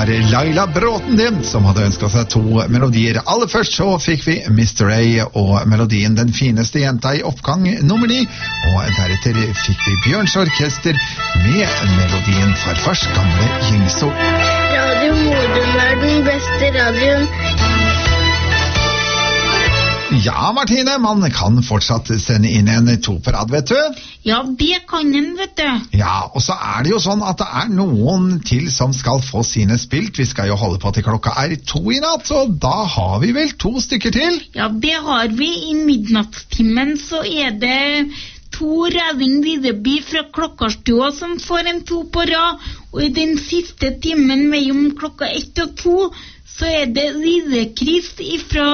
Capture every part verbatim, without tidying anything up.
var Laila Bråten det, som hadde ønsket seg to melodier. Aller først så fikk vi mister A og melodien Den fineste jenta i oppgang nummer ni, og deretter fikk vi Bjørns Orkester med melodien Farfars gamle gyngestol. Radio Modum er den beste radioen. Ja, Martine, man kan fortsatt sende inn en to på rad, vet du. Ja, det kan en, vet du. Ja, og så er det jo sånn at det er noen til som skal få sine spilt. Vi skal jo holde på til klokka er to i natt, og da har vi vel to stykker til? Ja, det har vi. I midnattstimen så er det to Ræving Videby fra Klokkarstua som får en to på rad, og i den siste timen mellom klokka ett og to så er det Lidekris ifra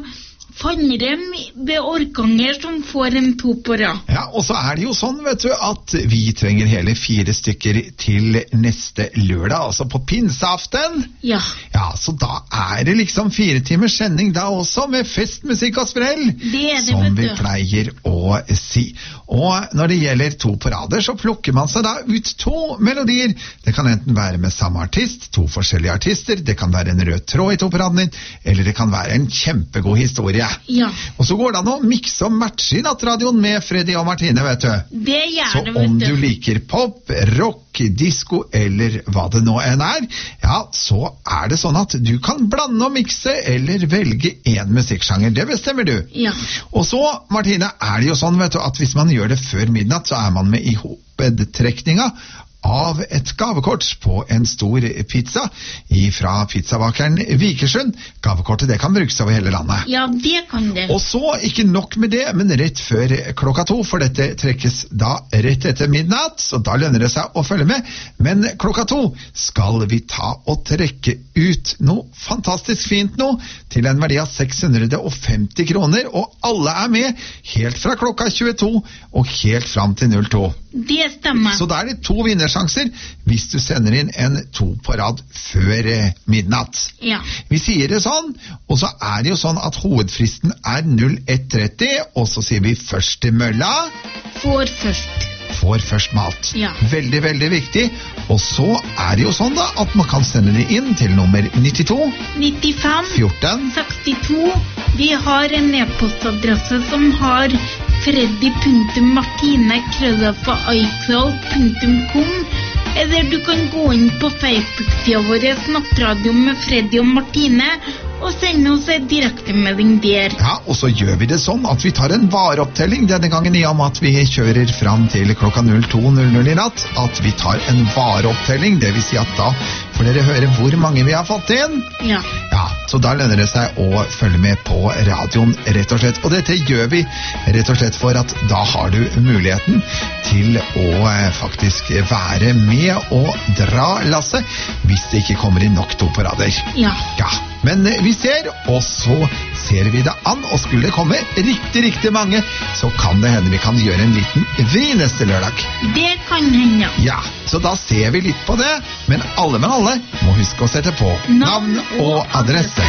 Fannrem ved Orkanger som får en to på rad. Ja, og så er det jo sånn, vet du, at vi trenger hele fire stykker til neste lørdag, altså på pinseaften. Ja. Ja, så da er det liksom fire timers sending da også, med festmusikk og sprell. Det er det, som vet du. vi pleier å si. Og når det gjelder to på rader, så plukker man seg da ut to melodier. Det kan enten være med samme artist, to forskjellige artister, det kan være en rød tråd i to på raden din, eller det kan være en kjempegod historie. Ja. Og så går det an å mikse og matche i nattradioen med Freddy og Martine, vet du. Det gjør så det, vet om du. du liker pop, rock, disco eller hva det nå enn er, ja, så er det sånn at du kan blande og mikse eller velge en musikksjanger. Det bestemmer du. Ja. Og så, Martine, er det jo sånn, vet du, at hvis man gjør det før midnatt, så er man med i hovedtrekninga av et gavekort på en stor pizza fra pizzabakeren Vikersund. Gavekortet, det kan brukes over hele landet. Ja, det kan det. Og så, ikke nok med det, men rett før klokka to, for dette trekkes da rett etter midnatt, så da lønner det seg å følge med. Men klokka to skal vi ta og trekke ut noe fantastisk fint nå, til en verdi av seks hundre og femti kroner, og alle er med, helt fra klokka tjueto og helt fram til null to. Det stemmer. Så da er det to vinnersjanser hvis du sender inn en to på rad før eh, midnatt. Ja. Vi sier det sånn, og så er det jo sånn at hovedfristen er null ett tretti, og så sier vi først til mølla. Får først. Får først mat. Ja. Veldig, veldig viktig. Og så er det jo sånn da, at man kan sende det inn til nummer nittito, nittifem, fjorten, sekstito. Vi har en e-postadresse som har freddy punktum martine krøllalfa icloud punktum com, eller du kan gå inn på Facebook-sida vår Nattradio med Freddy og Martine og sende oss en direktemelding der. Ja, og så gjør vi det sånn at vi tar en vareopptelling denne gangen, i og med at vi kjører fram til klokka null to null null i natt, at vi tar en vareopptelling, det vil si at da får dere høre hvor mange vi har fått inn. Ja. Ja, så da lønner det seg å følge med på radioen, rett og slett. Og dette gjør vi rett og slett for at da har du muligheten til å eh, faktisk være med og dra lasset, hvis det ikke kommer inn nok to på rader. Ja. Ja, men eh, vi ser, og så ser vi det an, og skulle det komme riktig, riktig mange, så kan det hende vi kan gjøre en liten vri neste lørdag. Det kan hende. Ja, så da ser vi litt på det, men alle med alle må huske å sette på navn og adresse.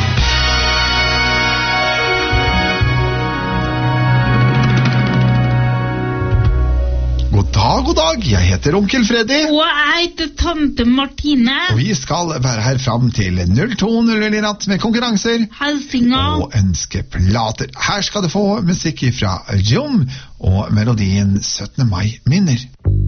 God dag, god dag, jeg heter Onkel Freddy. Og jeg heter Tante Martine. Og vi skal være her fram til null to null null i natt med konkurranser Helsinger. og ønskeplater. Her skal du få musikk fra Jom og melodien syttende mai minner.